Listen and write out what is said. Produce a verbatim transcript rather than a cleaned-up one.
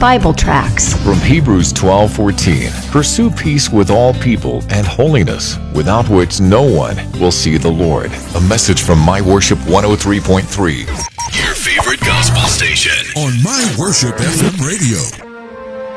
Bible tracts. From Hebrews twelve fourteen, pursue peace with all people and holiness, without which no one will see the Lord. A message from My Worship one oh three point three. Your favorite gospel station. On My Worship F M Radio.